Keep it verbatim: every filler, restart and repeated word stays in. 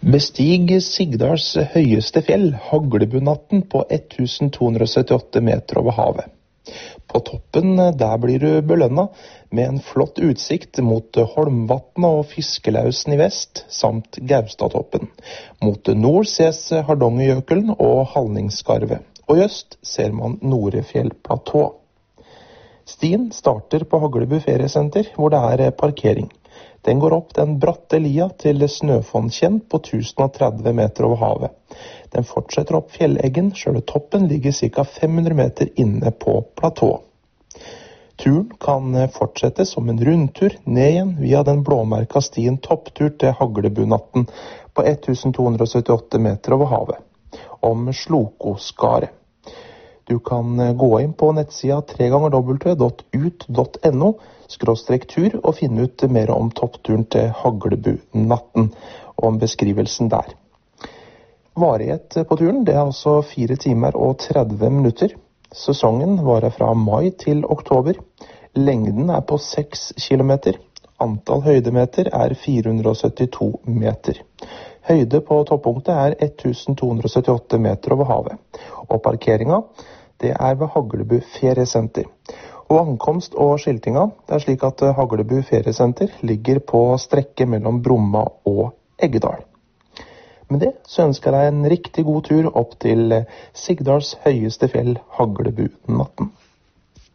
Bestig Sigdals høyeste fjell, Haglebunatten, på tusen to hundre syttiåtte meter over havet. På toppen der blir du belønnet med en flott utsikt mot Holmvatn og Fiskelausen i vest, samt Gaustatoppen. Mot nord ses Hardangerjøkulen og Hallingskarvet, og i øst ser man Norefjellplatå. Stien starter på Haglebu feriesenter, hvor det er parkering. Den går opp den bratte lia til Snøfonnkjenn på tusen og tretti meter over havet. Den fortsetter opp Fjelleggen, selve toppen ligger ca. fem hundre meter inne på platå. Turen kan fortsette som en rundtur ned igjen via den blåmerka stien topptur til Haglebunatten på tusen to hundre syttiåtte meter over havet, om Slokoskaret. Du kan gå inn på nettsida tre ganger w punktum ut punktum no skråstrek tur og finne ut mer om toppturen til Haglebunatten og om beskrivelsen der. Varighet på turen det er altså fire timer og tretti minutter. Sesongen varer fra mai til oktober. Lengden er på seks kilometer. Antall høydemeter er fire hundre syttito meter. Høyde på toppunktet er tusen to hundre syttiåtte meter over havet. Og parkeringa, det er ved Haglebu feriesenter. Og ankomst og skiltinga, det er slik at Haglebu feriesenter ligger på strekket mellom Bromma og Eggedal. Med det så ønsker jeg en riktig god tur opp til Sigdals høyeste fjell, Haglebunatten.